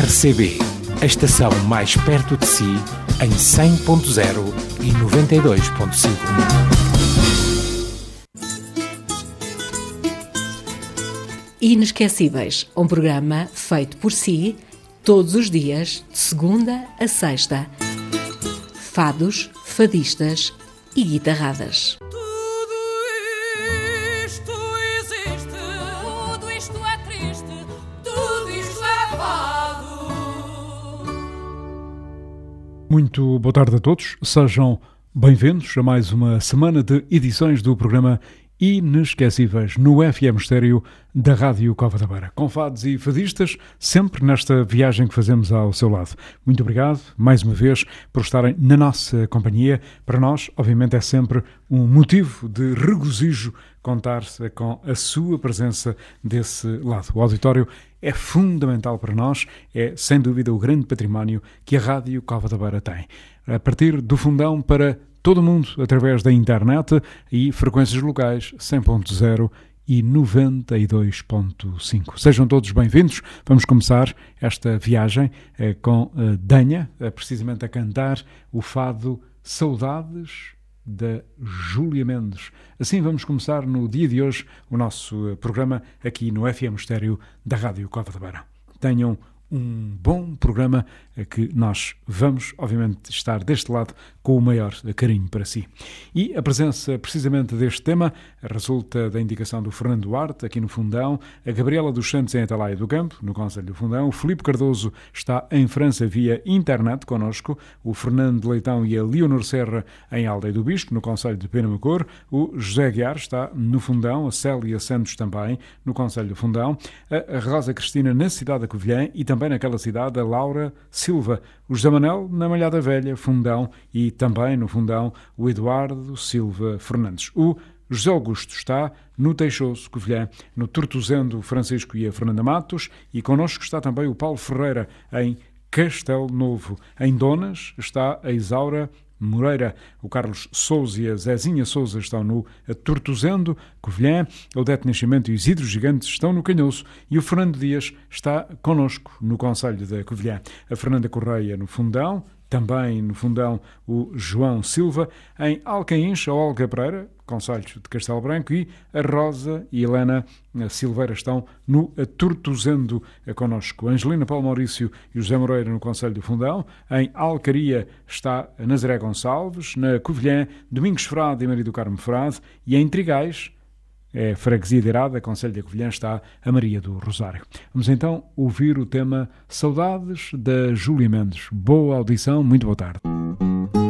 RCB, a estação mais perto de si, em 100.0 e 92.5. Inesquecíveis, um programa feito por si, todos os dias, de segunda a sexta. Fados, fadistas e guitarradas. Muito boa tarde a todos, sejam bem-vindos a mais uma semana de edições do programa Inesquecíveis no FM Estéreo da Rádio Cova da Beira, com fados e fadistas, sempre nesta viagem que fazemos ao seu lado. Muito obrigado, mais uma vez, por estarem na nossa companhia. Para nós, obviamente, é sempre um motivo de regozijo contar com a sua presença desse lado. O auditório é fundamental para nós, é, sem dúvida, o grande património que a Rádio Cova da Beira tem. A partir do fundão para todo o mundo, através da internet e frequências locais 100.0 e 92.5. Sejam todos bem-vindos. Vamos começar esta viagem com Danha, precisamente a cantar o fado Saudades da Júlia Mendes. Assim vamos começar no dia de hoje o nosso programa aqui no FM Estéreo da Rádio Cova da Beira. Tenham um bom programa que nós vamos, obviamente, estar deste lado com o maior carinho para si. E a presença, precisamente, deste tema resulta da indicação do Fernando Duarte, aqui no Fundão, a Gabriela dos Santos em Atalaia do Campo, no Conselho do Fundão, o Filipe Cardoso está em França via internet connosco, o Fernando Leitão e a Leonor Serra em Aldeia do Bispo, no Conselho de Penamacor, o José Guiar está no Fundão, a Célia Santos também, no Conselho do Fundão, a Rosa Cristina na cidade da Covilhã e também naquela cidade a Laura Silva, o José Manel na Malhada Velha, Fundão, e também no Fundão o Eduardo Silva Fernandes. O José Augusto está no Teixoso, Covilhã, no Tortozendo Francisco e a Fernanda Matos, e connosco está também o Paulo Ferreira em Castelo Novo. Em Donas está a Isaura Moreira, o Carlos Sousa e a Zezinha Sousa estão no Tortozendo, Covilhã, o Odete Nascimento e o Isidro Gigantes estão no Canhoço e o Fernando Dias está connosco no Conselho da Covilhã. A Fernanda Correia no Fundão, também no Fundão o João Silva, em Alcaíns a Olga Pereira, Conselho de Castelo Branco, e a Rosa e Helena Silveira estão no Tortozendo connosco. Angelina Paulo Maurício e José Moreira no Conselho do Fundão. Em Alcaria está a Nazaré Gonçalves, na Covilhã, Domingos Frade e Maria do Carmo Frade, e em Trigais, Freguesia de Irada, Conselho da Covilhã, está a Maria do Rosário. Vamos então ouvir o tema Saudades da Júlia Mendes. Boa audição, muito boa tarde.